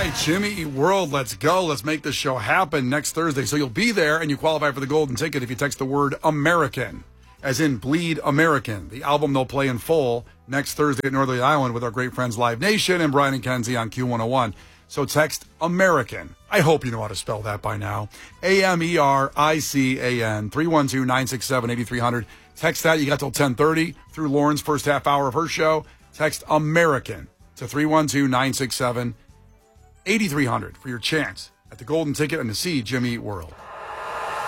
right, Jimmy Eat World, let's go. Let's make this show happen next Thursday. So you'll be there, and you qualify for the golden ticket if you text the word American, as in Bleed American, the album they'll play in full next Thursday at Northerly Island with our great friends Live Nation and Brian and Kenzie on Q101. So text American. I hope you know how to spell that by now. AMERICAN, 312-967-8300. Text that. You got till 10:30 through Lauren's first half hour of her show. Text American to 312-967-8300 for your chance at the golden ticket and to see Jimmy Eat World.